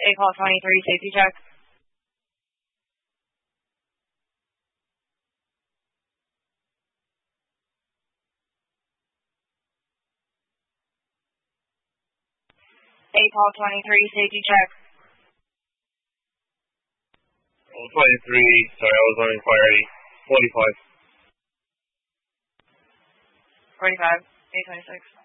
ACall 23, safety check. ACall 23, safety check. 23, sorry, I was on inquiry. 45. 45, 826.